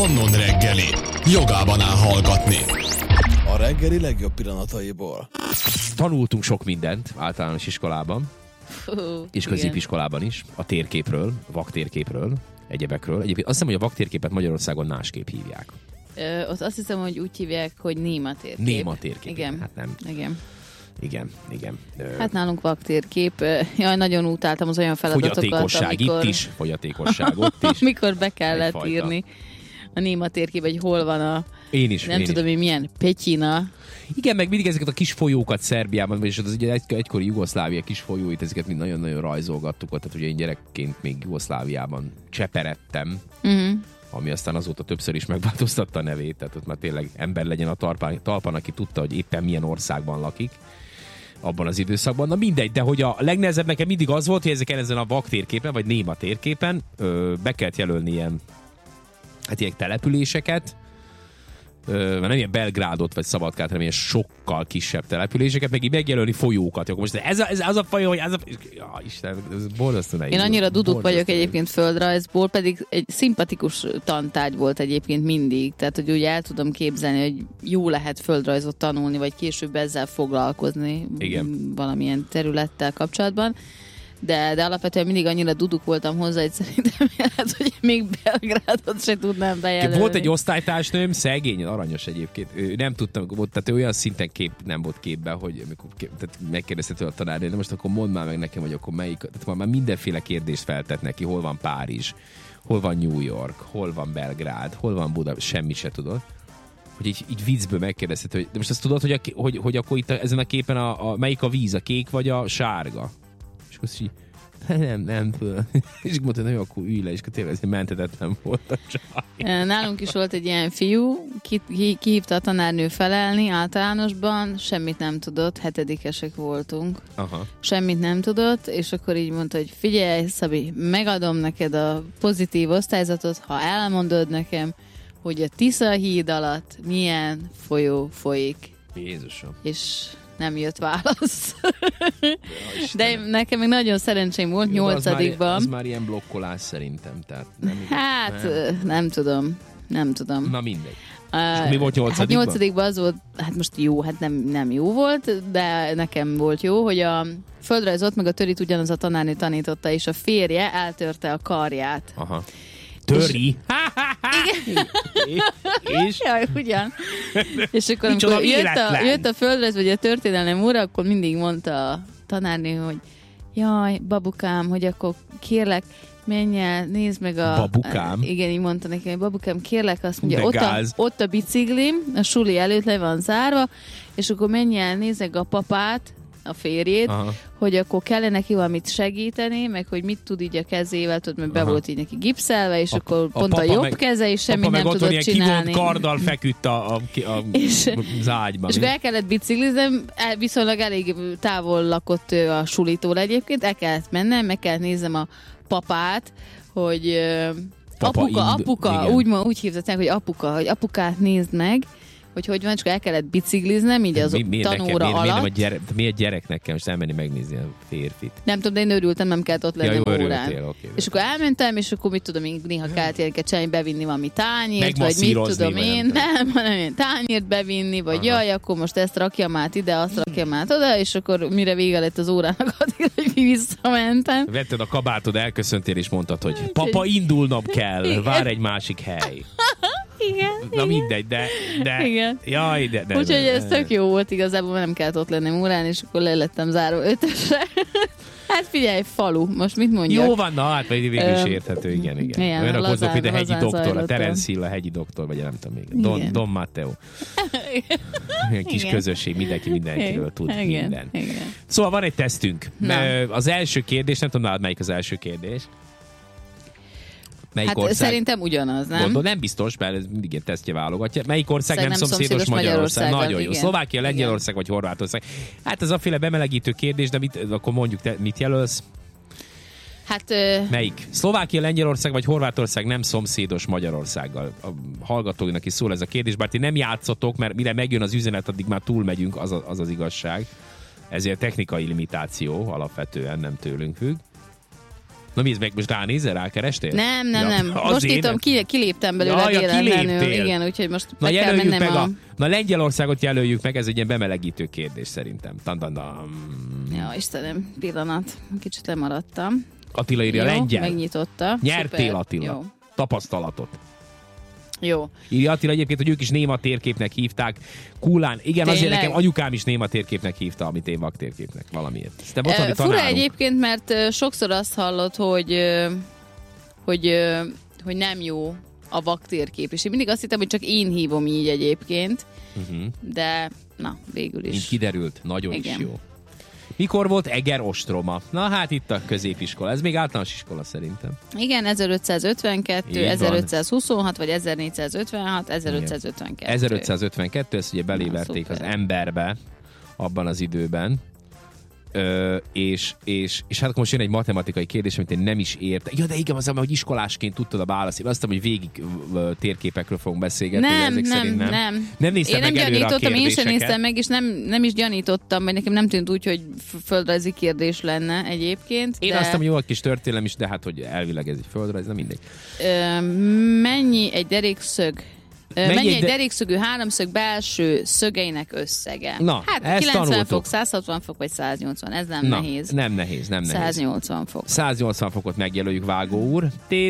Mannon reggeli. Jogában áll hallgatni. A reggeli legjobb pillanataiból. Tanultunk sok mindent általános iskolában, és középiskolában is, a térképről, vaktérképről, egyebekről. Egyébként azt hiszem, hogy a vaktérképet Magyarországon másképp hívják. Ott azt hiszem, hogy úgy hívják, hogy néma térkép. Néma térkép. Igen. Hát nem. Igen. Hát nálunk vaktérkép. Jaj, nagyon utáltam az olyan feladatokat, Fogyatékosság amikor... itt is, fogyatékosság ott is. Amikor be kellett Egyfajta. írni a néma térkép, hogy hol van a... Én is. Én milyen Petyina. Igen, meg mindig ezeket a kis folyókat Szerbiában, és az ugye egykori Jugoszlávia kis folyóit, ezeket mind nagyon-nagyon rajzolgattuk, tehát ugye én gyerekként még Jugoszláviában cseperedtem, ami aztán azóta többször is megváltoztatta a nevét, tehát ott már tényleg ember legyen a talpán, aki tudta, hogy éppen milyen országban lakik abban az időszakban. Na mindegy, de hogy a legnehezebb nekem mindig az volt, hogy ezen a vaktérképen, vagy néma térképen be kellett jelölni ilyen településeket, mert nem ilyen Belgrádot vagy Szabadkát, hanem ilyen sokkal kisebb településeket, meg így megjelölni folyókat. Akkor most ez az a folyó, hogy ez a... Ja, Isten, ez borzasztó nehéz. Én annyira duduk vagyok egyébként földrajzból, pedig egy szimpatikus tantárgy volt egyébként mindig. Tehát, hogy úgy el tudom képzelni, hogy jó lehet földrajzot tanulni, vagy később ezzel foglalkozni. Igen. Valamilyen területtel kapcsolatban. De alapvetően mindig annyira duduk voltam hozzá, hogy szerintem lehet, hogy még Belgrádot se tudnám bejelölni. Volt egy osztálytársnőm, szegény, aranyos egyébként. Ő nem tudtam, tehát ő olyan szinten nem volt képben, hogy amikor tehát megkérdezte tőle a tanárnő, de most akkor mondd már meg nekem, hogy akkor melyik, tehát már mindenféle kérdést feltett neki, hol van Párizs, hol van New York, hol van Belgrád, hol van Budapest, semmit se tudod. Hogy így viccből megkérdezte, hogy de most azt tudod, hogy akkor itt ezen a képen melyik a víz, a kék vagy a sárga? És akkor így, nem tudom. És mondta, hogy akkor ülj le, és akkor tényleg menthetetlen volt a csaj. Nálunk is volt egy ilyen fiú, kihívta a tanárnő felelni általánosban, semmit nem tudott, 7-esek voltunk. Aha. Semmit nem tudott, és akkor így mondta, hogy figyelj, Szabi, megadom neked a pozitív osztályzatot, ha elmondod nekem, hogy a Tisza híd alatt milyen folyó folyik. Jézusom. És nem jött válasz. De nekem még nagyon szerencsém volt 8-ban. Az már ilyen blokkolás szerintem. Tehát nem tudom. Na mindegy. Mi volt 8-ban? Hát 8-ban az volt, hát most jó, hát nem jó volt, de nekem volt jó, hogy a földrajzot meg a törit ugyanaz a tanárnő tanította, és a férje eltörte a karját. Aha. Töri? Igen. És? Jaj, ugyan. És akkor amikor jött a földrajz, vagy a történelem óra, akkor mindig mondta a tanárnő, hogy jaj, babukám, hogy akkor kérlek, menj el, nézd meg a... Babukám? Igen, így mondta neki, hogy babukám, kérlek, azt mondja, ott a biciklim, a suli előtt le van zárva, és akkor menj el, nézd meg a papát, a férjét, aha, hogy akkor kellene neki valamit segíteni, meg hogy mit tud így a kezével, tudod, mert be volt így neki gipszelve, és akkor pont a jobb keze, és semmit nem tudott csinálni. Kivont karddal feküdt az ágyban. És akkor el kellett biciklizni, viszonylag elég távol lakott ő a sulitól egyébként, el kellett mennem, meg kellett néznem a papát, hogy apuka, úgy hívták, hogy apukát nézd meg, hogy van, csak el kellett bicikliznem, így az tanóra alatt. Miért gyereknek kell most elmenni megnézni a férfit? Nem tudom, de én örültem, nem kellett ott lennem órán. Okay. És akkor elmentem, és akkor mit tudom, én néha kellett ilyeneket csinálni, bevinni valami tányért, vagy mit tudom én, hanem én tányért bevinni, vagy jaj, akkor most ezt rakjam át ide, azt rakjam át oda, és akkor mire vége lett az órának, addig, hogy visszamentem. Vetted a kabátod, elköszöntél, és mondtad, hogy papa, indulnom kell, vár egy másik hely. Igen. Na mindegy, de igen. Jaj, de úgyhogy ez tök jó volt igazából, mert nem kellett ott lennem órán, és akkor le lettem zárva 5-ösre. Hát figyelj, falu, most mit mondjak? Jó van, na hát végül is érthető, igen. Olyan a hozzuk, mint a hegyi doktor, a Terence Hill, a hegyi doktor, vagy nem tudom még. Don Matteo. Ilyen kis közösség, mindenkiről tud minden. Igen. Szóval van egy tesztünk. Az első kérdés, nem tudom nálad melyik az első kérdés. Melyik ország? Szerintem ugyanaz, nem? Mondom, nem biztos, mert ez mindig ilyen tesztje válogatja. Melyik ország nem szomszédos Magyarország? Nagyon jó. Szlovákia, Lengyelország vagy Horvátország? Hát ez aféle bemelegítő kérdés, de akkor mondjuk te mit jelölsz? Hát... Melyik? Szlovákia, Lengyelország vagy Horvátország nem szomszédos Magyarországgal? A hallgatóinak is szól ez a kérdés, bár ti nem játszotok, mert mire megjön az üzenet, addig már túlmegyünk, az az igazság. Ezért technikai limitáció alapvetően nem tőlünk függ. Na mi ez, meg most ránézel, rákerestél? Nem. Most itt kiléptem belőle véletlenül. Igen, úgyhogy most meg kell mennem Na Lengyelországot jelöljük meg, ez egy ilyen bemelegítő kérdés szerintem. Ja, Istenem, pillanat. Kicsit lemaradtam. Attila írja, lengyel. Megnyitotta. Nyertél, Szuper. Attila. Jó. Tapasztalatot. Jó. Írja Attila egyébként, hogy ők is néma térképnek hívták. Kulán. Igen, Tényleg? azért nekem anyukám is néma térképnek hívta, amit én vaktérképnek valamiért. Fura egyébként, mert sokszor azt hallod, hogy nem jó a vaktérkép. És én mindig azt hittem, hogy csak én hívom így egyébként. De na, végül is. Mint kiderült, nagyon igen. is jó. Mikor volt Eger ostroma? Na hát itt a középiskola. Ez még általános iskola szerintem. Igen, 1552, 1526, vagy 1456, 1552. 1552, ezt ugye beléverték az emberbe abban az időben. És hát most jön egy matematikai kérdés, amit én nem is értek. Ja, de igen, az, hogy iskolásként tudtad a választ. Én azt mondtam, hogy végig térképekről fogunk beszélgetni. Nem. Nem néztem én meg nem gyanítottam, én sem kérdéseket. néztem meg, és nem is gyanítottam, mert nekem nem tűnt úgy, hogy földrajzi kérdés lenne egyébként. Én azt mondtam, jó, egy kis történelem is, de hát, hogy elvileg ez egy földrajz, nem mindegy. Mennyi egy derékszög? Mennyi egy derékszögű háromszög belső szögeinek összege? Na, hát ezt 90 tanultuk. fok, 160 fok vagy 180, ez nem nehéz. Nem nehéz. 180 fok. 180 fokot megjelöljük, Vágó úr.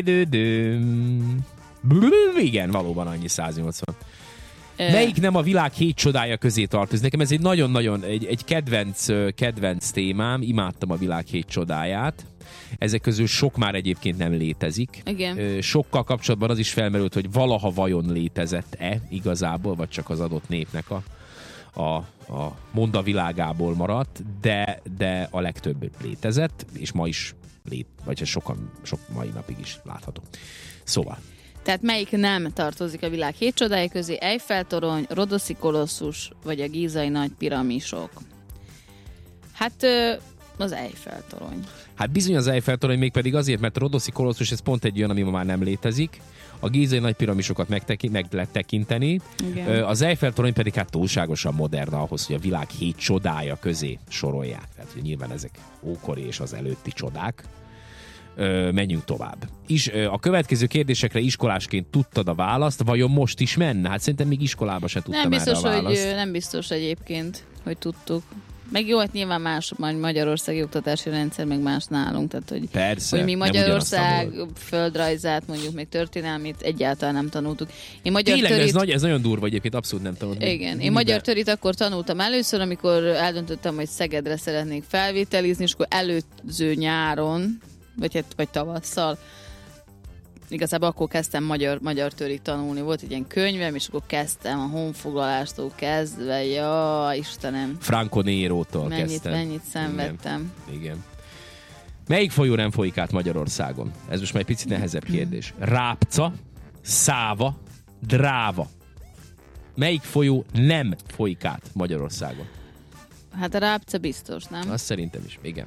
Igen, valóban annyi 180. Melyik nem a világ 7 csodája közé tartozik? Nekem ez egy nagyon-nagyon egy kedvenc témám. Imádtam a világ 7 csodáját. Ezek közül sok már egyébként nem létezik. Igen. Sokkal kapcsolatban az is felmerült, hogy valaha vajon létezett-e igazából, vagy csak az adott népnek a mondavilágából maradt, de a legtöbb létezett, és ma is vagy sok mai napig is látható. Szóval. Tehát melyik nem tartozik a világ 7 csodája közé? Eiffel-torony, Rodoszi kolosszus, vagy a gízai nagy piramisok? Hát az Eiffel-torony. Hát bizony az Eiffel-torony, mégpedig azért, mert a Rodoszi kolosszus, ez pont egy olyan, ami ma már nem létezik. A gízai nagy piramisokat meg lehet tekinteni. Igen. Az Eiffel-torony pedig hát túlságosan modern ahhoz, hogy a világ 7 csodája közé sorolják. Tehát nyilván ezek ókori és az előtti csodák. Menjünk tovább. A következő kérdésekre iskolásként tudtad a választ, vajon most is menne? Hát szerintem még iskolába se tudtam erre a választ. Nem biztos egyébként, hogy tudtuk. Meg jó, hát nyilván más magyarországi oktatási rendszer, meg más nálunk. Tehát, hogy, persze, hogy mi Magyarország földrajzát, mondjuk még történelmét egyáltalán nem tanultuk. Én magyar tényleg, ez nagyon durva egyébként, abszolút nem tanultam. Igen, én magyar törit akkor tanultam először, amikor eldöntöttem, hogy Szegedre szeretnék felvételizni, és akkor előző nyáron, vagy tavasszal, igazából akkor kezdtem magyar törit tanulni. Volt egy ilyen könyvem, és akkor kezdtem a honfoglalástól kezdve, ja, Istenem. Franco Nérótól kezdtem. Mennyit szenvedtem. Igen. Melyik folyó nem folyik át Magyarországon? Ez most már egy picit nehezebb kérdés. Rápca, Száva, Dráva. Melyik folyó nem folyik át Magyarországon? Hát a Rápca biztos, nem? Azt szerintem is, igen.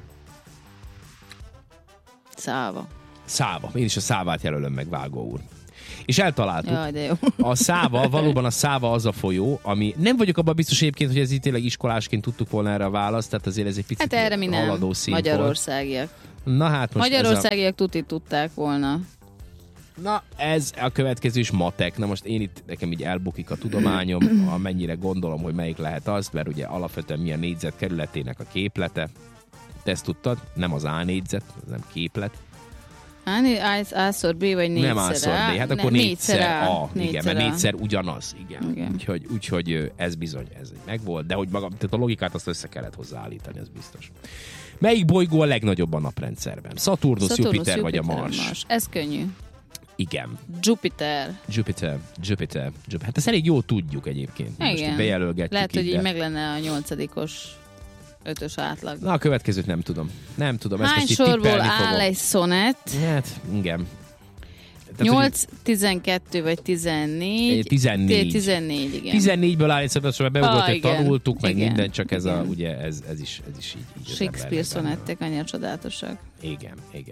Száva. Én is a Szávát jelölöm meg, Vágó úr. És eltaláltuk. Jaj, de jó. A Száva, valóban a Száva az a folyó, ami nem vagyok abban biztos egyébként, hogy ez itt tényleg iskolásként tudtuk volna erre a választ, tehát azért ez egy picit hát erre mi haladó nem. színpont. Magyarországiak. Na hát most Magyarországiak tudták volna. Na, ez a következő is matek. Na most nekem így elbukik a tudományom, amennyire gondolom, hogy melyik lehet az, mert ugye alapvetően mi a négyzet kerületének a képlete. Te ezt tudtad? Nem az A négyzet, nem képlet. A-szor B, vagy 4-szer nem A-szor B, hát akkor 4-szer A. Igen, mert 4-szer ugyanaz. Igen. Úgyhogy ez bizony, ez megvolt. De hogy tehát a logikát azt össze kellett hozzáállítani, ez biztos. Melyik bolygó a legnagyobb a naprendszerben? Saturnus, Jupiter vagy a Mars? Ez könnyű. Igen. Jupiter. Hát ezt elég jól tudjuk egyébként. Igen. Most bejelölgetjük. Lehet, hogy így meg lenne a 8-os 5-ös átlag. Na, a következőt nem tudom. Hány sorból áll egy szonett? Hát, igen. 8, 12 vagy 14? 14, igen. 14-ből áll egy szonett, mert beugrott, hogy tanultuk, meg igen, minden, csak ez ez is így Shakespeare szonettek, annyira csodálatosak. Igen.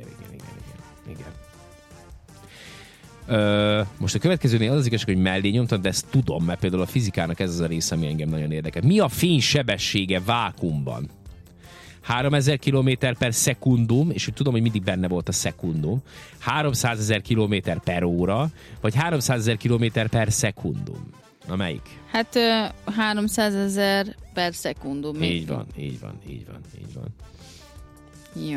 Most a következőnél az igazság, hogy mellé nyomtam, de ezt tudom, mert például a fizikának ez az a része, ami engem nagyon érdekel. Mi a fény sebessége vákuumban? 3000 km/szekundum, és úgy tudom, hogy mindig benne volt a szekundum, 300 000 km/óra, vagy 300 000 km/szekundum. Na melyik? Hát 300 000 per szekundum. Így van. Jó.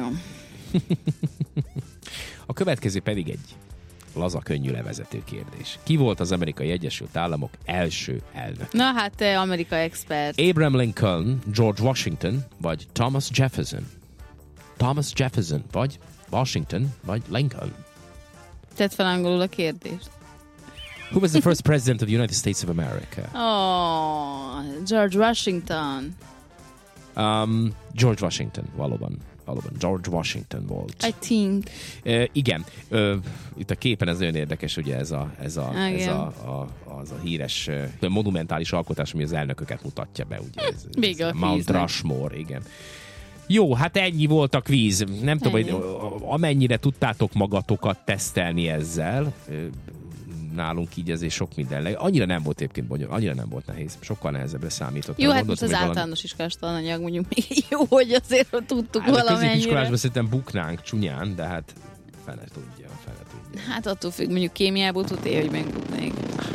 A következő pedig egy laza, könnyű levezető kérdés. Ki volt az Amerikai Egyesült Államok első elnök? Na hát te Amerika expert. Abraham Lincoln, George Washington, vagy Thomas Jefferson? Thomas Jefferson, vagy Washington, vagy Lincoln? Tedd fel angolul a kérdést. Who was the first president of the United States of America? Oh, George Washington. George Washington, valóban. George Washington volt. I think. Igen. Itt a képen ez nagyon érdekes, ugye ez a híres monumentális alkotás, ami az elnököket mutatja be. Ugye ez Mount Rushmore, igen. Jó, hát ennyi volt a kvíz. Nem tudom, hogy amennyire tudtátok magatokat tesztelni ezzel, nálunk így ezért sok minden. Annyira nem volt egyébként bonyolult, annyira nem volt nehéz. Sokkal nehezebbre számítottam. Jó, hát most az általános iskolás tananyag mondjuk még jó, hogy azért tudtuk valamennyire. A középiskolásban szerintem buknánk csúnyán, de hát fele tudja. Hát attól függ, mondjuk kémiából tudja, hogy megbuknék.